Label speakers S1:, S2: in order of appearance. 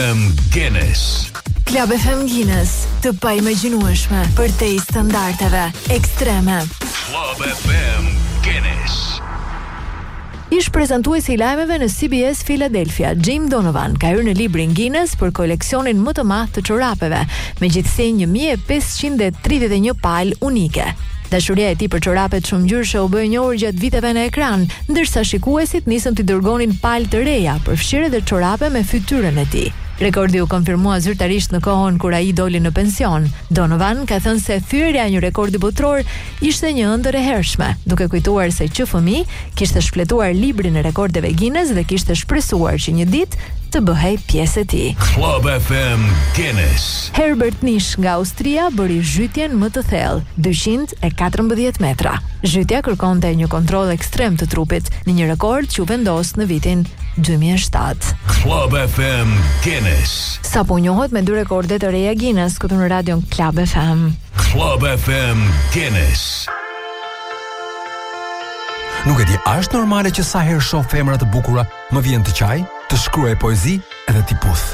S1: Guinness.
S2: Club FM Guinness, të paimagjinueshme për te i standardeve ekstreme.
S1: Club FM Guinness.
S2: Ish prezantuesi i lajmeve në CBS Philadelphia, Jim Donovan, ka hyrë në librin Guinness për koleksionin më të madh të çorapeve, me gjithsej 1531 palë unike. Dashuria e tij për çorapet shumëngjyrëshe u bë e njohur gjatë viteve në ekran, ndërsa shikuesit nisën t'i dërgonin palë të reja, përfshirë edhe çorape me fytyrën e tij. Rekordi u konfirmua zyrtarisht në kohën kur ai doli në pension. Donovan ka thënë se thyrja e një rekordi botror ishte një ëndër e hershme, duke kujtuar se QFM kishte shpletuar librin e rekordeve Guinness dhe kishte shpresuar që një ditë të bëhej pjesë e tij.
S1: Club FM Guinness.
S2: Herbert Nish nga Austria bëri zhytjen më të thellë, 214 metra. Zhytja kërkonte një kontroll ekstrem të trupit, në një rekord që u vendos në vitin 2007.
S1: Club FM Guinness.
S2: Sapo njohet me 2 rekorde të reja Guinness këtu në radion Club FM.
S1: Club FM Guinness.
S3: Nuk e di, a është normale që sa herë shoh femra të bukura më vjen të qaj, të shkruaj poezi edhe t'i puth?